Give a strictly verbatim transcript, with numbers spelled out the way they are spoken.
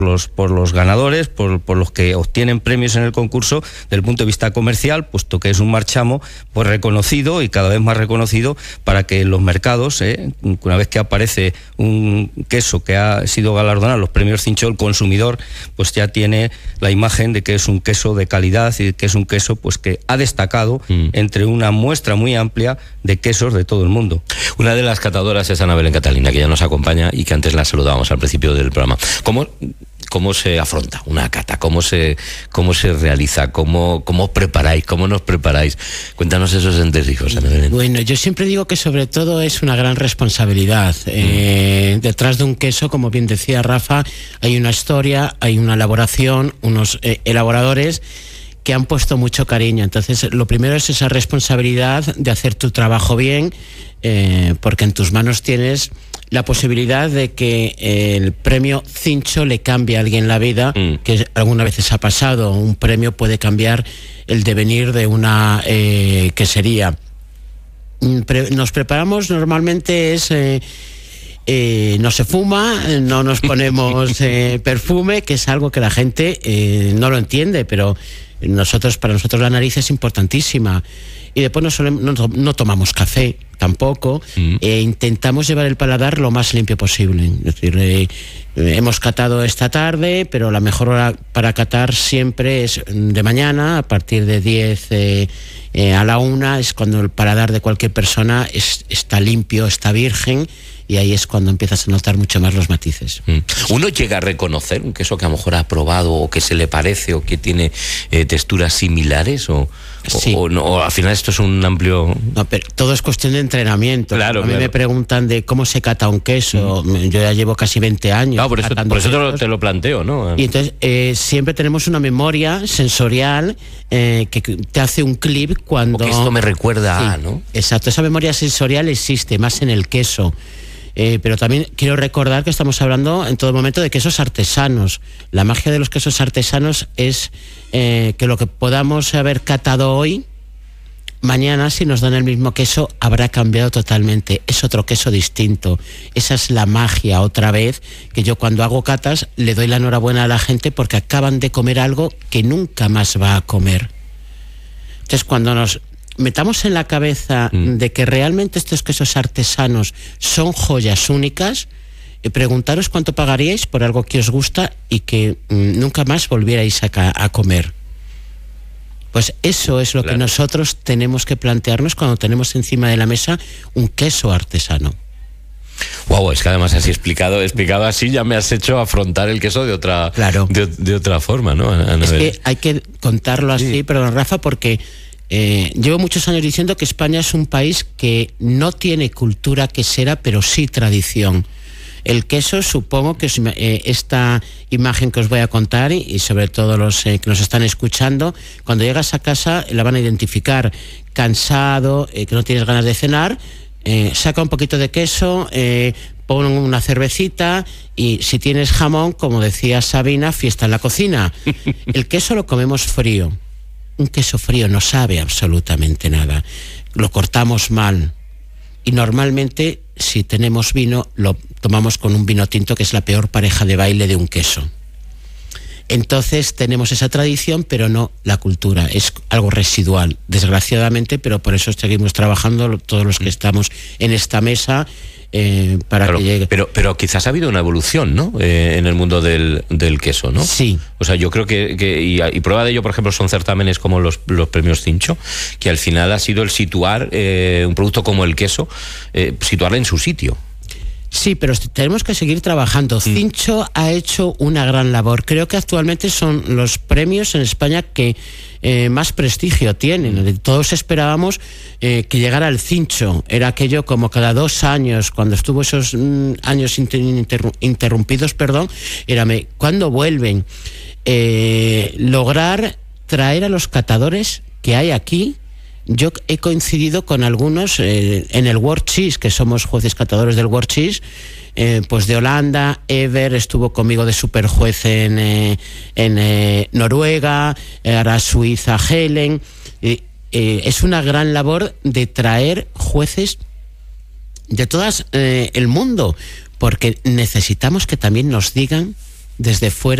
Los, por los ganadores, por, por los que obtienen premios en el concurso, desde el punto de vista comercial, puesto que es un marchamo pues reconocido y cada vez más reconocido para que en los mercados, eh, una vez que aparece un queso que ha sido galardonado los premios Cincho, el consumidor pues ya tiene la imagen de que es un queso de calidad y que es un queso pues que ha destacado mm. entre una muestra muy amplia de quesos de todo el mundo. Una de las catadoras es Ana Belén Catalina, que ya nos acompaña y que antes la saludábamos al principio del programa. ¿Cómo ¿Cómo se afronta una cata? ¿Cómo se, cómo se realiza? ¿Cómo, cómo preparáis? ¿Cómo nos preparáis? Cuéntanos esos entresijos, Ana Belén. Bueno, yo siempre digo que sobre todo es una gran responsabilidad. Mm. Eh, detrás de un queso, como bien decía Rafa, hay una historia, hay una elaboración, unos eh, elaboradores que han puesto mucho cariño. Entonces, lo primero es esa responsabilidad de hacer tu trabajo bien, eh, porque en tus manos tienes la posibilidad de que el premio Cincho le cambie a alguien la vida, mm. que algunas veces ha pasado. Un premio puede cambiar el devenir de una eh, quesería. Nos preparamos normalmente es... Eh, Eh, no se fuma, no nos ponemos eh, perfume, que es algo que la gente eh, no lo entiende, pero nosotros, para nosotros la nariz es importantísima. Y después no, solemos, no, no tomamos café tampoco, mm. e intentamos llevar el paladar lo más limpio posible. Es decir, eh, eh, hemos catado esta tarde, pero la mejor hora para catar siempre es de mañana, a partir de diez eh, eh, a la una, es cuando el paladar de cualquier persona es, está limpio, está virgen, y ahí es cuando empiezas a notar mucho más los matices. Mm. ¿Uno llega a reconocer un queso que a lo mejor ha probado o que se le parece o que tiene eh, texturas similares? O, sí. o, o, no, o al final esto es un amplio... No, pero todo es cuestión de entrenamiento. Claro, a mí claro. me preguntan de cómo se cata un queso. Mm. Yo ya llevo casi veinte años. No, por eso, por eso te, lo, te lo planteo, ¿no? Y entonces eh, siempre tenemos una memoria sensorial eh, que te hace un clip cuando... Porque esto me recuerda sí, a, ¿no? Exacto, esa memoria sensorial existe más en el queso. Eh, pero también quiero recordar que estamos hablando en todo momento de quesos artesanos. La magia de los quesos artesanos es eh, que lo que podamos haber catado hoy, mañana, si nos dan el mismo queso, habrá cambiado totalmente. Es otro queso distinto. Esa es la magia, otra vez, que yo cuando hago catas le doy la enhorabuena a la gente porque acaban de comer algo que nunca más va a comer. Entonces, cuando nos metamos en la cabeza mm. de que realmente estos quesos artesanos son joyas únicas, y preguntaros cuánto pagaríais por algo que os gusta y que mm, nunca más volvierais a, a comer. Pues eso es lo claro. que nosotros tenemos que plantearnos cuando tenemos encima de la mesa un queso artesano. Wow, es que además así explicado, explicado así ya me has hecho afrontar el queso de otra, claro. de, de otra forma, ¿no? Ana es Belén. que hay que contarlo así, sí. perdón, Rafa, porque Eh, llevo muchos años diciendo que España es un país que no tiene cultura quesera, pero sí tradición. El queso, supongo que es, eh, esta imagen que os voy a contar, y, y sobre todo los eh, que nos están escuchando, cuando llegas a casa la van a identificar. Cansado, eh, que no tienes ganas de cenar, eh, saca un poquito de queso, eh, pon una cervecita y si tienes jamón, como decía Sabina, fiesta en la cocina. El queso lo comemos frío. Un queso frío no sabe absolutamente nada. Lo cortamos mal. Y normalmente, si tenemos vino, lo tomamos con un vino tinto, que es la peor pareja de baile de un queso. Entonces tenemos esa tradición, pero no la cultura. Es algo residual, desgraciadamente, pero por eso seguimos trabajando todos los que estamos en esta mesa eh, para claro, que llegue. Pero, pero quizás ha habido una evolución, ¿no? Eh, en el mundo del, del queso, ¿no? Sí. O sea, yo creo que, que y, y prueba de ello, por ejemplo, son certámenes como los, los premios Cincho, que al final ha sido el situar eh, un producto como el queso, eh, situarle en su sitio. Sí, pero tenemos que seguir trabajando. Mm. Cincho ha hecho una gran labor. Creo que actualmente son los premios en España que eh, más prestigio tienen. Todos esperábamos eh, que llegara el Cincho. Era aquello como cada dos años, cuando estuvo esos mm, años inter, inter, interrumpidos, perdón, era ¿cuándo vuelven? Eh, lograr traer a los catadores que hay aquí. Yo he coincidido con algunos eh, en el World Cheese, que somos jueces catadores del World Cheese, eh, pues de Holanda. Ever estuvo conmigo de superjuez en, eh, en eh, Noruega, eh, ahora Suiza, Helen. Eh, eh, es una gran labor de traer jueces de todo eh, el mundo, porque necesitamos que también nos digan desde fuera